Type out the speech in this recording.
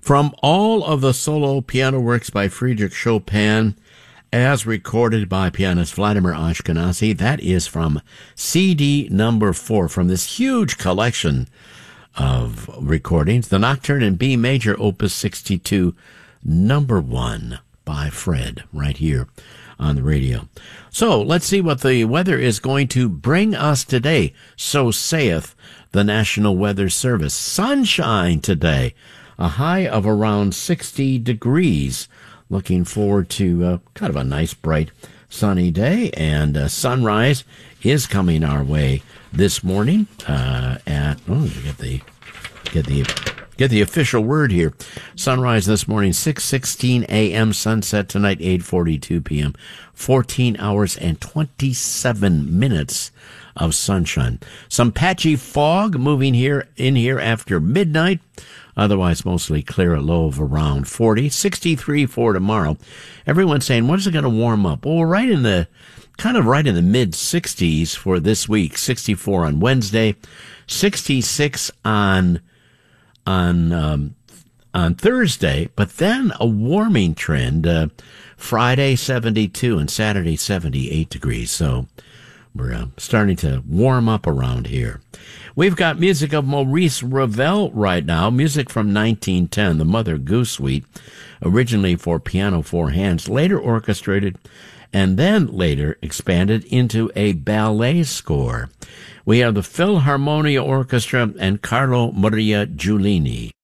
From all of the solo piano works by Friedrich Chopin, as recorded by pianist Vladimir Ashkenazy, that is from CD number 4 from this huge collection of recordings, the Nocturne in B Major, Opus 62, number 1 by Fred, right here on the radio. So let's see what the weather is going to bring us today. So saith the National Weather Service. Sunshine today, a high of around 60 degrees. Looking forward to kind of a nice, bright, sunny day, and sunrise is coming our way this morning get the official word here. Sunrise this morning, 6:16 a.m., sunset tonight, 8:42 p.m., 14 hours and 27 minutes of sunshine. Some patchy fog moving in here after midnight. Otherwise, mostly clear, a low of around 40. 63 for tomorrow. Everyone's saying, when is it going to warm up? Well, we're right in the mid-60s for this week. 64 on Wednesday, 66 on Thursday, but then a warming trend. Friday, 72, and Saturday, 78 degrees. So we're starting to warm up around here. We've got music of Maurice Ravel right now, music from 1910, the Mother Goose Suite, originally for piano 4 hands, later orchestrated, and then later expanded into a ballet score. We have the Philharmonia Orchestra and Carlo Maria Giulini.